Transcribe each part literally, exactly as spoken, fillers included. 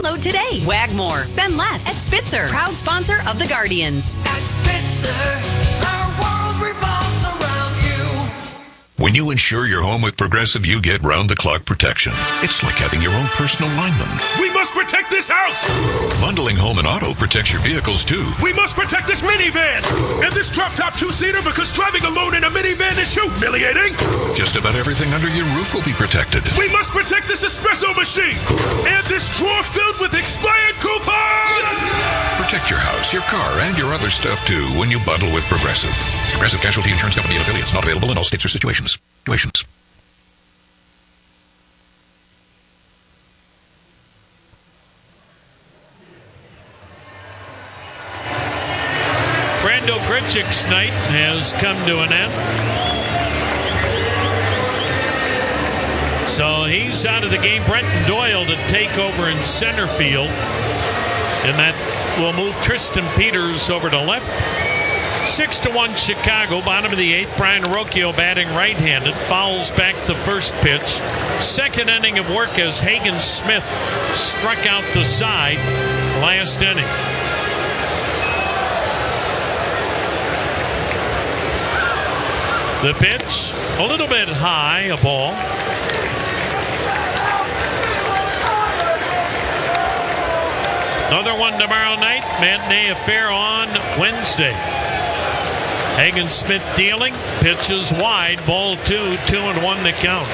Download today. Wagmore. Spend less at Spitzer. Proud sponsor of the Guardians. At Spitzer, our world revolves around you. When you insure your home with Progressive, you get round-the-clock protection. It's like having your own personal lineman. We must protect this house! Bundling home and auto protects your vehicles, too. We must protect this minivan! And this drop-top two-seater, because driving alone in a minivan is humiliating! Just about everything under your roof will be protected. We must protect this espresso machine! And this drawer filled with expired coupons! Protect your house, your car, and your other stuff, too, when you bundle with Progressive. Progressive Casualty Insurance Company and affiliates. Not available in all states or situations. Situations. Brando Grichuk's night has come to an end. So he's out of the game. Brenton Doyle to take over in center field. And that will move Tristan Peters over to left. Six to one Chicago, bottom of the eighth. Brian Rocchio batting right-handed. Fouls back the first pitch. Second inning of work as Hagen Smith struck out the side last inning. The pitch, a little bit high, a ball. Another one tomorrow night, matinee affair on Wednesday. Hagen Smith dealing, pitches wide, ball two, two and one the count.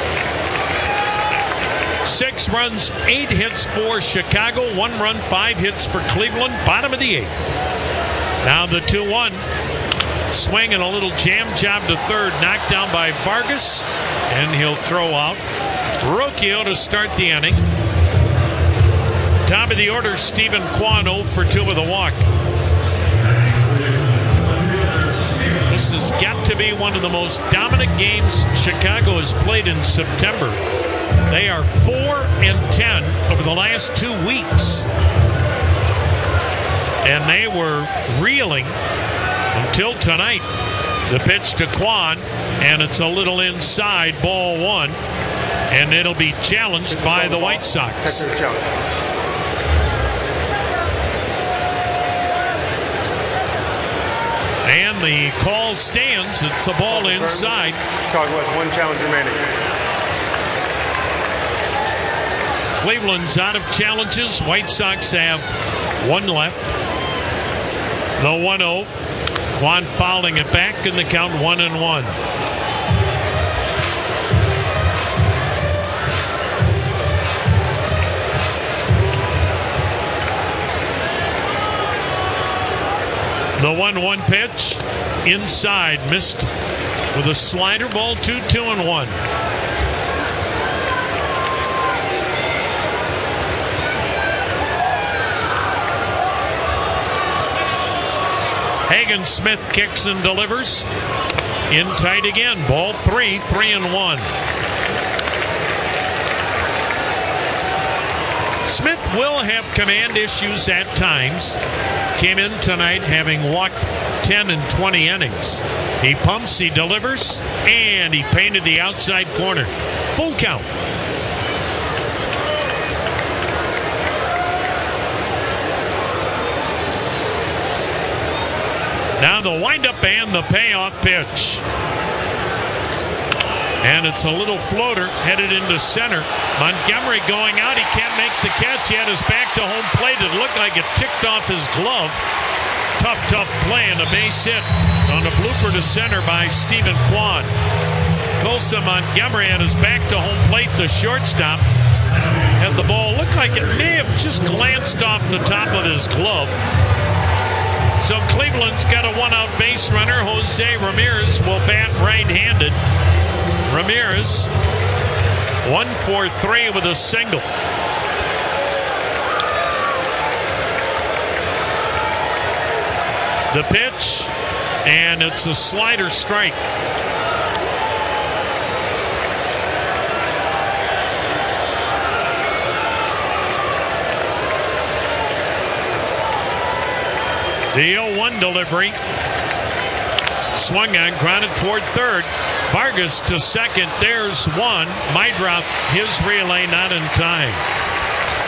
Six runs, eight hits for Chicago, one run, five hits for Cleveland, bottom of the eighth. Now the two one, swing and a little jam job to third, knocked down by Vargas, and he'll throw out. Rocchio to start the inning. Top of the order, Stephen Kwan, oh for two with a walk. This has got to be one of the most dominant games Chicago has played in September. They are four and ten over the last two weeks. And they were reeling until tonight. The pitch to Kwan, and it's a little inside, ball one. And it'll be challenged by the White Sox. And the call stands. It's a ball inside. Chicago has one challenge remaining. Cleveland's out of challenges. White Sox have one left. The one oh. Kwan fouling it back in the count one and one. The one one pitch inside, missed with a slider. Ball two, two and one. Hagen Smith kicks and delivers. In tight again. Ball three, three and one. Smith will have command issues at times. Came in tonight having walked ten and twenty innings. He pumps, he delivers, and he painted the outside corner. Full count. Now the windup and the payoff pitch. And it's a little floater headed into center. Montgomery going out. He can't make the catch. He had his back to home plate. It looked like it ticked off his glove. Tough, tough play and a base hit on a blooper to center by Stephen Kwan. Colson Montgomery had his back to home plate. The shortstop had the ball. Looked like it may have just glanced off the top of his glove. So Cleveland's got a one-out base runner. Jose Ramirez will bat right-handed. Ramirez, one for three with a single. The pitch, and it's a slider strike. The oh one delivery. Swung on, grounded toward third. Vargas to second. There's one. Meidroth, his relay not in time.